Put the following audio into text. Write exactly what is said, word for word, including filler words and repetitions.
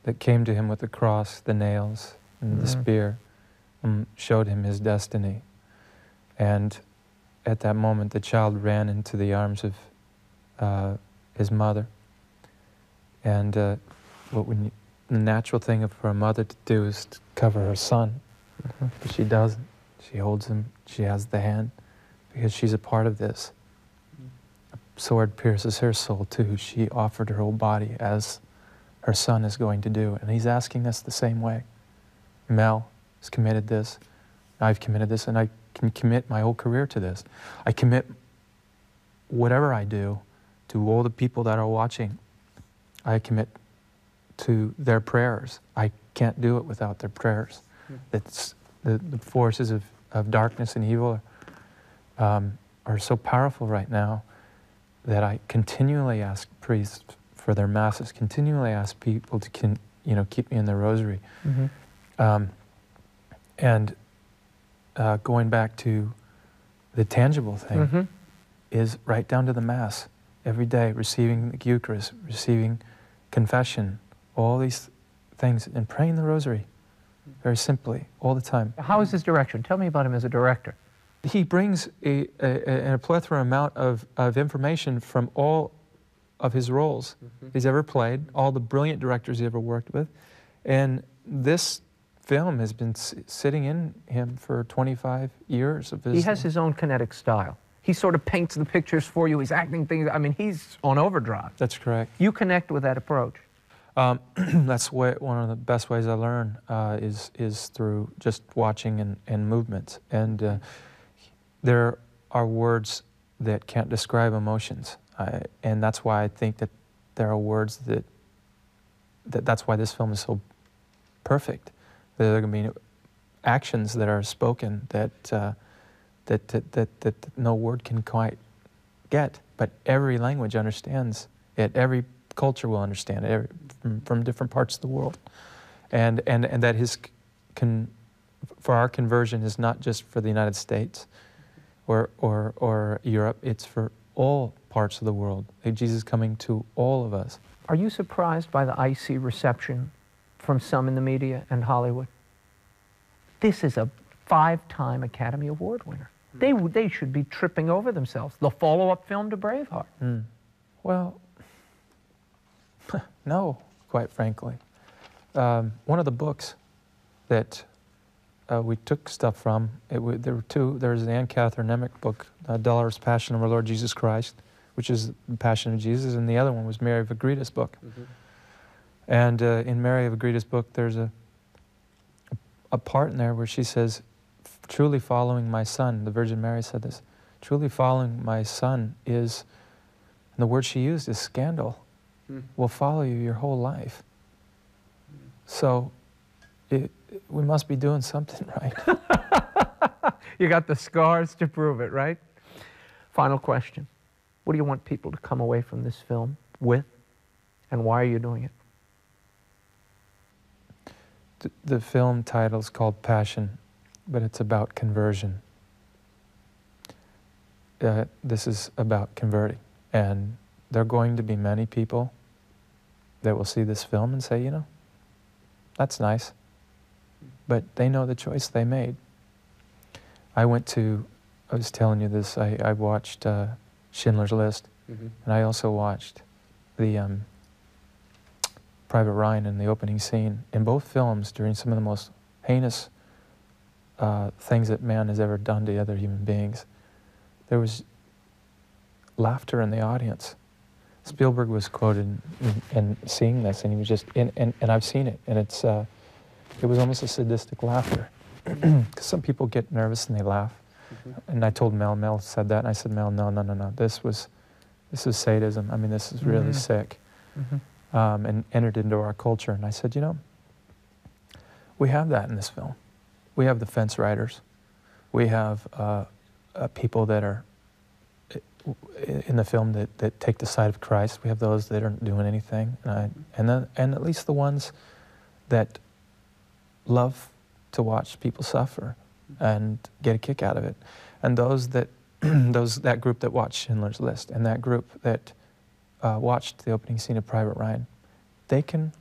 that came to him with the cross, the nails, and mm-hmm. the spear, and showed him his destiny. And at that moment, the child ran into the arms of uh, his mother. And uh, what when you, the natural thing for a mother to do is to cover her son, mm-hmm. but she doesn't. She holds him. She has the hand because she's a part of this. A sword pierces her soul too. She offered her whole body as her son is going to do, and he's asking us the same way. Mel has committed this. I've committed this, and I can commit my whole career to this. I commit whatever I do to all the people that are watching. I commit to their prayers. I can't do it without their prayers. Mm. It's the, the forces of, of darkness and evil um, are so powerful right now that I continually ask priests for their masses, continually ask people to can, you know, keep me in the rosary. Mm-hmm. um, and uh, going back to the tangible thing, mm-hmm. is right down to the Mass. Every day, receiving the Eucharist, receiving confession, all these things, and praying the rosary, very simply, all the time. How is his direction? Tell me about him as a director. He brings a, a, a plethora amount of, of information from all of his roles mm-hmm. he's ever played, all the brilliant directors he ever worked with, and this film has been s sitting in him for twenty-five years of his... He has his own kinetic style. He sort of paints the pictures for you, he's acting things, I mean, he's on overdrive. That's correct. You connect with that approach. Um, that's way, one of the best ways I learn uh, is, is through just watching and, and movements. And uh, there are words that can't describe emotions. I, and that's why I think that there are words that, that that's why this film is so perfect. There are going to be actions that are spoken that, uh, that, that, that, that no word can quite get, but every language understands it, every culture will understand it, every, from, from different parts of the world. And, and, and that his, con, for our conversion is not just for the United States or, or, or Europe, it's for all parts of the world. Jesus is coming to all of us. Are you surprised by the icy reception from some in the media and Hollywood? This is a five-time Academy Award winner. They, they should be tripping over themselves. The follow-up film to Braveheart. Mm. Well, no, quite frankly. Um, one of the books that uh, we took stuff from, it w there were two. There was the Anne Catherine Emmerich book, uh, Dolorous Passion of our Lord Jesus Christ, which is the Passion of Jesus, and the other one was Mary of Agrita's book. Mm-hmm. And uh, in Mary of Agrita's book, there's a, a part in there where she says, truly following my son, the Virgin Mary said this, truly following my son is, and the word she used is scandal, mm. will follow you your whole life. Mm. So it, it, we must be doing something right. You got the scars to prove it, right? Final question. What do you want people to come away from this film with, and why are you doing it? The, the film title is called Passion, but it's about conversion. Uh, this is about converting, and there are going to be many people that will see this film and say, you know, that's nice, but they know the choice they made. I went to, I was telling you this, I, I watched uh, Schindler's List, mm-hmm. and I also watched the um, Private Ryan in the opening scene. In both films, during some of the most heinous uh, things that man has ever done to other human beings, there was laughter in the audience. Spielberg was quoted in, in seeing this, and he was just, in, and, and I've seen it, and it's, uh, it was almost a sadistic laughter. Because some people get nervous and they laugh. Mm-hmm. And I told Mel, Mel said that, and I said, Mel, no, no, no, no, this was, this is sadism. I mean, this is really mm-hmm. sick. Mm-hmm. um, and entered into our culture. And I said, you know, we have that in this film. We have the fence riders. We have uh, uh, people that are in the film that, that take the side of Christ. We have those that aren't doing anything. And, I, and, then, and at least the ones that love to watch people suffer and get a kick out of it. And those that, those, that group that watched Schindler's List and that group that uh, watched the opening scene of Private Ryan, they can